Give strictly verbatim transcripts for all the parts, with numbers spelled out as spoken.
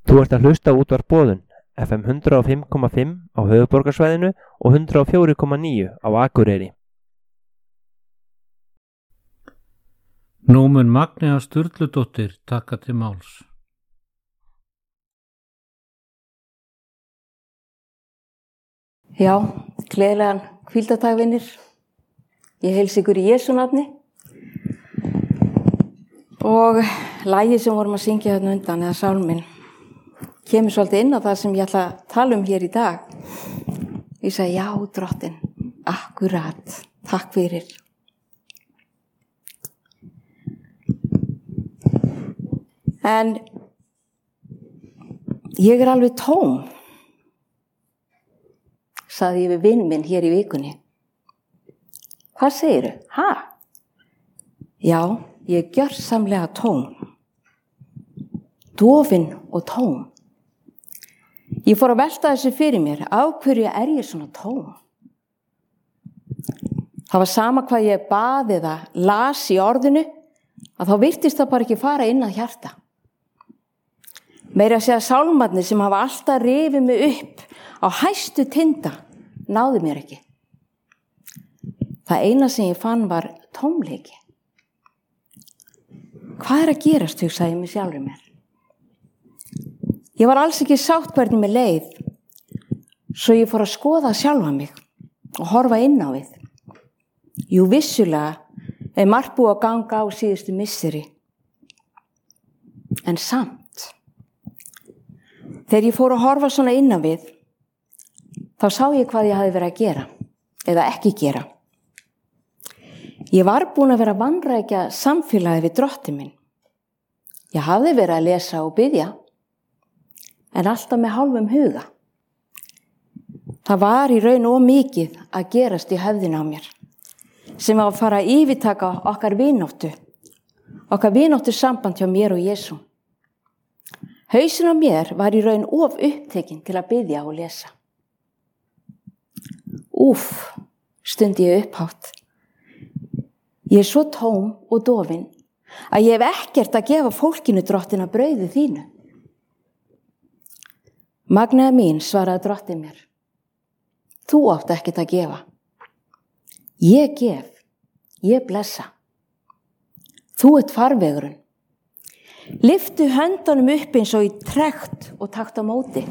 Þú ert að hlusta á útvarp Boðun, F M hundrað og fimm komma fimm á höfuðborgarsvæðinu og hundrað og fjögur komma níu á Akureyri. Nú mun Magnea Sturludóttir taka til máls. Já, gleðilegan hvíldardag, vinir. Ég heilsa ykkur í Jesú nafni. Og lagið sem vorum að syngja hérna undan, eða sálminn, kemur svolítið inn á það sem ég ætla að tala um hér í dag. Ég sagði, já, drottin, akkurat, takk fyrir. En ég er alveg tóm, sagði ég við vinn minn hér í vikunni. Hvað segirðu? Ha? Já, ég er gjörsamlega tóm. Dofin og tóm. Ég fór að velta þessu fyrir mér, af hverju er ég svona tóm? Það var sama hvað ég bað eða las í orðinu, að þá virtist það bara ekki fara inn að hjarta. Meira að segja sálmarnir sem hafa alltaf rifið mig upp á hæstu tinda, náði mér ekki. Það eina sem ég fann var tómleiki. Hvað er að gerast, hugsaði ég mig sjálfur mér. Ég var alls ekki sátt hvernig mér leið, svo ég fór að skoða sjálfa mig og horfa inn á við. Jú, vissulega er margt búið að ganga á síðustu misseri. En samt, þegar ég fór að horfa svona inn á við, þá sá ég hvað ég hafi verið að gera, eða ekki gera. Ég var búin að vera að vanrækja samfélagið við drottinn minn. Ég hafði verið að lesa og biðja, en alltaf með hálfum huga. Það var í raun og mikið að gerast í höfðinu á mér, sem var að fara að yfirtaka okkar vináttu, okkar vináttu samband hjá mér og Jesú. Hausinn á mér var í raun of upptekinn til að biðja og lesa. Úff, stundi ég upphátt. Ég er svo tóm og dofin að ég hef ekkert að gefa fólkinu drottin að brauði þínu. Magnea mín, svaraði drottinn mér. Þú átt ekkert að gefa. Ég gef, ég blessa. Þú ert farvegurinn. Lyftu höndunum upp eins og í trekt og takt á móti.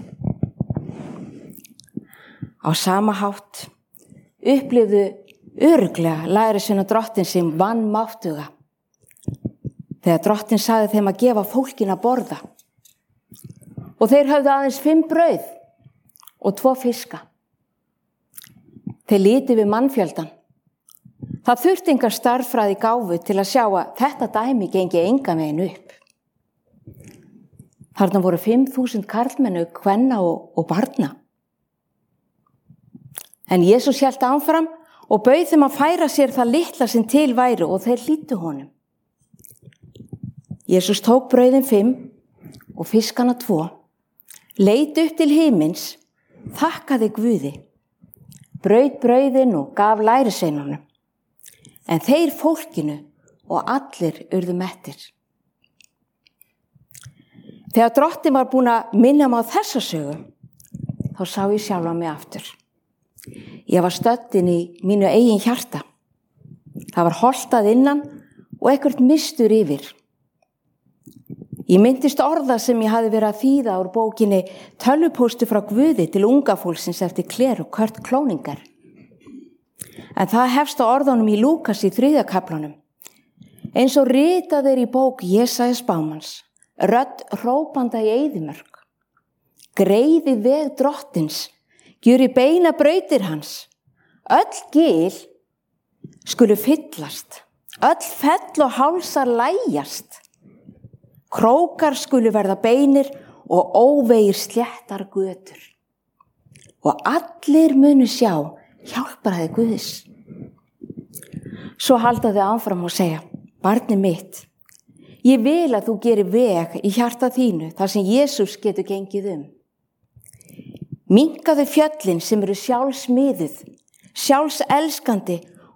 Á sama hátt upplifðu örugglega lærisveina drottin sem vann máttuga. Þegar drottin sagði þeim að gefa fólkinu að borða. Og þeir höfðu aðeins fimm brauð og tvo fiska. Þeir litu við mannfjöldan. Það þurfti engar stærðfræði gáfu til að sjá að þetta dæmi gengi engan veginn upp. Þarna voru fimm þúsund karlmennu, kvenna og, og barna. En Jesús hélt áfram og bauð þeim að færa sér það litla sem til væri og þeir hlýddu honum. Jesús tók brauðin fimm og fiskana tvo, leit upp til himins, þakkaði Guði, braut brauðin og gaf lærisveinunum, en þeir fólkinu og allir urðu mettir. Þegar drottin var búin að minna mig á þessa sögu, þá sá ég sjálfa mig aftur. Ég var stödd inn í mínu eigin hjarta. Það var holtað innan og eitthvað mistur yfir. Ég myndist orða sem ég hafði verið að þýða úr bókinni Tölvupóstur frá Guði til unga fólksins eftir Claire og Kurt Cloninger. En það hefst á orðunum í Lúkas í þriðja kaflanum. Eins og ritað er í bók Jesaja spámanns, rödd hrópanda í eyðimörk. Greiði veg drottins, gjöri beina brautir hans. Öll gil skulu fyllast, öll fell og hálsar lægjast. Krókar skulu verða beinir og óvegir sléttar götur. Og allir munu sjá hjálpræði Guðs. Svo halda þau áfram og segja, barni mitt, ég vil að þú gerir veg í hjarta þínu þar sem Jesús getur gengið um. Minnkaðu fjöllin sem eru sjálfsmiðuð, sjálfselskandi